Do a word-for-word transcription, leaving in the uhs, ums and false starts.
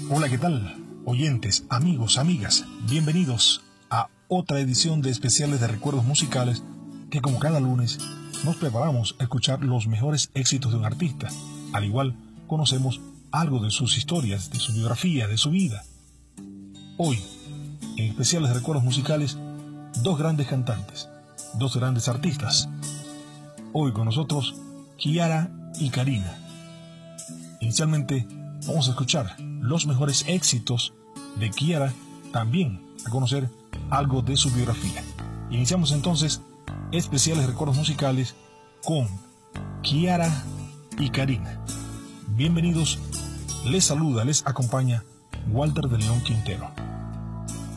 Hola, ¿qué tal? Oyentes, amigos, amigas, bienvenidos a otra edición de especiales de recuerdos musicales que, como cada lunes, nos preparamos a escuchar los mejores éxitos de un artista. Al igual, conocemos algo de sus historias, de su biografía, de su vida. Hoy, en especiales de recuerdos musicales, dos grandes cantantes, dos grandes artistas. Hoy con nosotros, Kiara y Karina. Inicialmente, vamos a escuchar los mejores éxitos de Kiara, también a conocer algo de su biografía. Iniciamos entonces especiales recuerdos musicales con Kiara y Karina. Bienvenidos, les saluda, les acompaña Walter de León Quintero.